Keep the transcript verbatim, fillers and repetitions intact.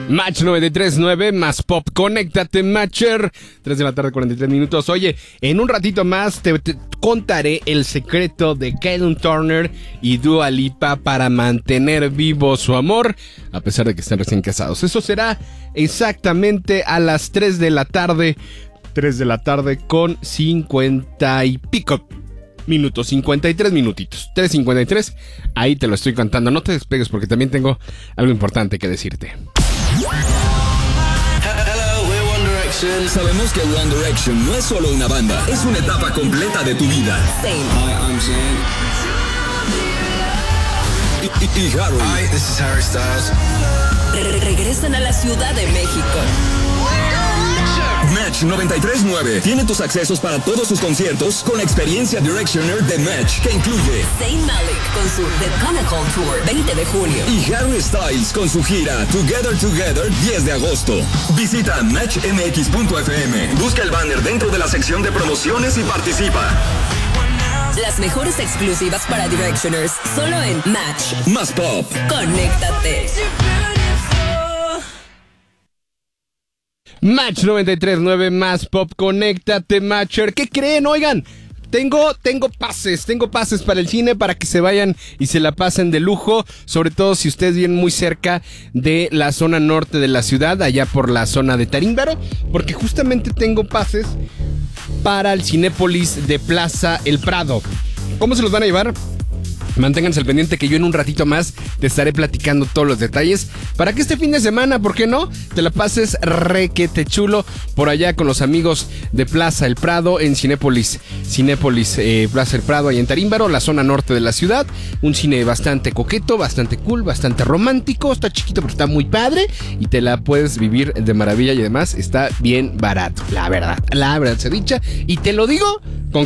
Match noventa y tres punto nueve más Pop. Conéctate, Matcher. tres de la tarde, cuarenta y tres minutos. Oye, en un ratito más te, te contaré el secreto de Caitlyn Turner y Dua Lipa para mantener vivo su amor, a pesar de que están recién casados. Eso será exactamente a las tres de la tarde. tres de la tarde con cincuenta y pico minutos, cincuenta y tres minutitos, tres cincuenta y tres, ahí te lo estoy contando. No te despegues porque también tengo algo importante que decirte. Hello, we're One Direction. Sabemos que One Direction no es solo una banda, es una etapa completa de tu vida. Same. Hi, I'm Zayn. Y, y, y Harry. Hi, this is Harry Styles. Re- regresan a la Ciudad de México. Match noventa y tres punto nueve tiene tus accesos para todos sus conciertos con la experiencia Directioner de Match, que incluye Zayn Malik con su The Pinnacle Tour veinte de junio y Harry Styles con su gira Together Together diez de agosto. Visita match m x punto f m, busca el banner dentro de la sección de promociones y participa. Las mejores exclusivas para Directioners solo en Match Más Pop. Conéctate. Match noventa y tres punto nueve más Pop. Conéctate, Matcher. ¿Qué creen? Oigan, tengo, tengo pases, tengo pases para el cine para que se vayan y se la pasen de lujo, sobre todo si ustedes vienen muy cerca de la zona norte de la ciudad, allá por la zona de Tarímbaro, porque justamente tengo pases para el Cinépolis de Plaza El Prado. ¿Cómo se los van a llevar? Manténganse al pendiente que yo en un ratito más te estaré platicando todos los detalles para que este fin de semana, ¿por qué no?, te la pases requete chulo por allá con los amigos de Plaza El Prado en Cinépolis. Cinépolis eh, Plaza El Prado, ahí en Tarímbaro, la zona norte de la ciudad. Un cine bastante coqueto, bastante cool, bastante romántico. Está chiquito pero está muy padre y te la puedes vivir de maravilla y además está bien barato, la verdad, la verdad se dicha. Y te lo digo con